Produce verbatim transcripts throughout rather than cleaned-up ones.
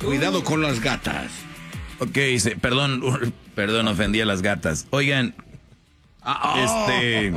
Cuidado con las gatas. Ok, dice, perdón, perdón, ofendí a las gatas. Oigan, este...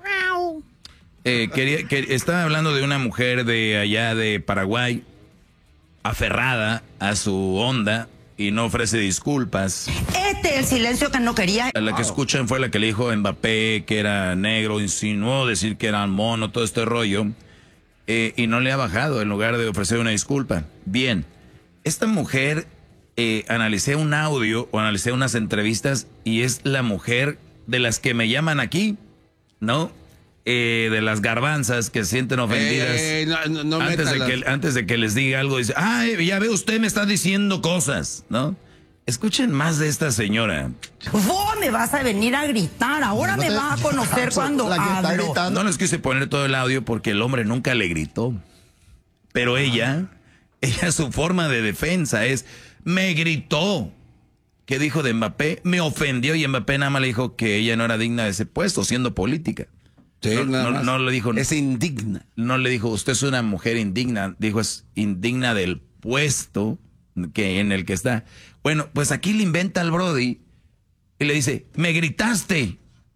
Eh, quería, que, estaba hablando de una mujer de allá de Paraguay, aferrada a su onda y no ofrece disculpas. Este es el silencio que no quería. La que escuchan fue la que le dijo a Mbappé que era negro, insinuó decir que era mono, todo este rollo, eh, y no le ha bajado en lugar de ofrecer una disculpa. Bien, esta mujer, eh, analicé un audio o analicé unas entrevistas y es la mujer de las que me llaman aquí, ¿no? Eh, de las garbanzas que se sienten ofendidas eh, no, no antes, de que, antes de que les diga algo, dice, ah, ya ve, usted me está diciendo cosas, ¿no? Escuchen más de esta señora. Vos me vas a venir a gritar, ahora no me te... vas a conocer cuando hablo. No les quise poner todo el audio porque el hombre nunca le gritó, pero ah. ella, ella su forma de defensa es, me gritó. ¿Qué dijo de Mbappé? Me ofendió y Mbappé nada más le dijo que ella no era digna de ese puesto, siendo política. Sí, no, no, no le dijo, es indigna. No le dijo, usted es una mujer indigna. Dijo, es indigna del puesto que, en el que está. Bueno, pues aquí le inventa al Brody y le dice, me gritaste.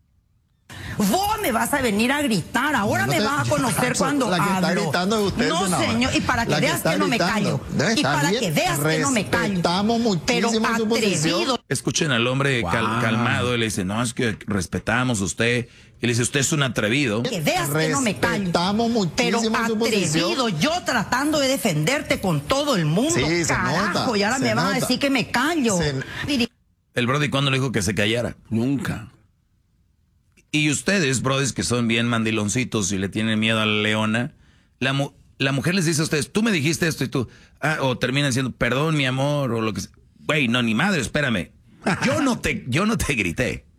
Vos me vas a venir a gritar, ahora no te, me vas a conocer cuando la que hablo. Está gritando es usted, no, señor, y para que veas que, que no me callo. Y para bien, que veas que no me callo. Respetamos muchísimo pero su posición. Escuchen al hombre wow. cal, calmado y le dice, no, es que respetamos a usted. Y le dice, usted es un atrevido. Que veas que no me callo. Respetamos muchísimo pero su posición. atrevido, yo tratando de defenderte con todo el mundo. Sí, carajo, se nota, y ahora me vas a decir que me callo. Se... El Brody, ¿cuándo le dijo que se callara? Nunca. Y ustedes, brodis, que son bien mandiloncitos y le tienen miedo a la leona, la, mu la mujer les dice a ustedes, tú me dijiste esto y tú, ah, o terminan diciendo, perdón, mi amor, o lo que sea. Güey, no, ni madre, espérame. Yo no te, yo no te grité.